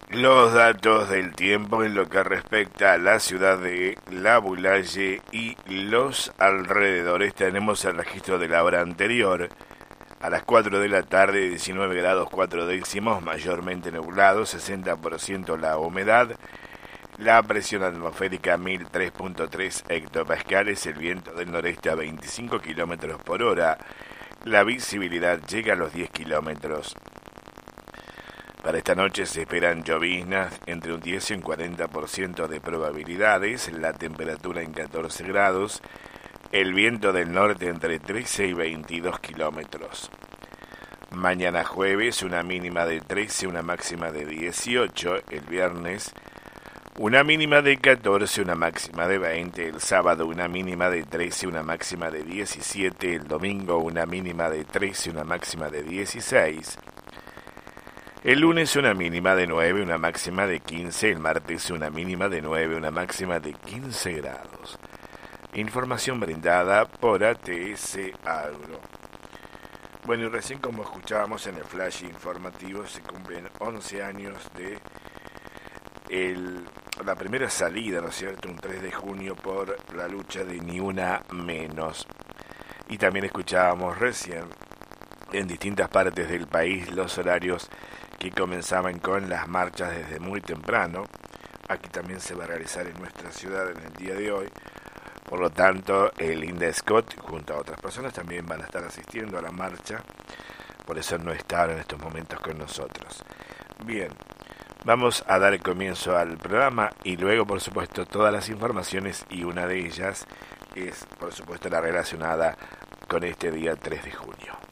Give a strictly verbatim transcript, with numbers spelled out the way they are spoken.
Los datos del tiempo en lo que respecta a la ciudad de La Bulaye y los alrededores. Tenemos el registro de la hora anterior. A las cuatro de la tarde, diecinueve grados cuatro décimos, mayormente nublado, sesenta por ciento la humedad. La presión atmosférica mil tres punto tres hectopascales, el viento del noreste a veinticinco kilómetros por hora. La visibilidad llega a los diez kilómetros. Para esta noche se esperan lloviznas entre un diez y un cuarenta por ciento de probabilidades, la temperatura en catorce grados, el viento del norte entre trece y veintidós kilómetros. Mañana jueves una mínima de trece, una máxima de dieciocho, el viernes una mínima de catorce, una máxima de veinte, el sábado una mínima de trece, una máxima de diecisiete, el domingo una mínima de trece, una máxima de dieciséis. El lunes una mínima de nueve, una máxima de quince, el martes una mínima de nueve, una máxima de quince grados. Información brindada por A T S Agro. Bueno, y recién como escuchábamos en el flash informativo, se cumplen once años de el, la primera salida, ¿no es cierto?, un tres de junio por la lucha de Ni Una Menos. Y también escuchábamos recién en distintas partes del país los horarios que comenzaban con las marchas desde muy temprano. Aquí también se va a realizar en nuestra ciudad en el día de hoy. Por lo tanto, el INDESCOT, junto a otras personas, también van a estar asistiendo a la marcha. Por eso no está en estos momentos con nosotros. Bien, vamos a dar comienzo al programa y luego, por supuesto, todas las informaciones, y una de ellas es, por supuesto, la relacionada con este día tres de junio.